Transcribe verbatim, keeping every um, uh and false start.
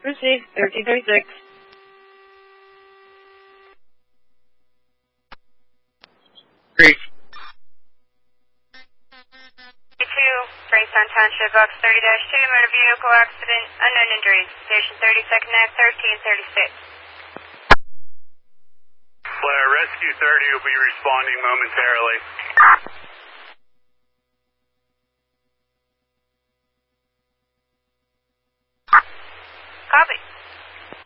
Proceed. thirteen thirty-six. Great. two, Frankston Township, box thirty dash two, motor vehicle accident, unknown injuries. Station thirty-second Ave, thirteen thirty-six. Flare, Rescue thirty will be responding momentarily.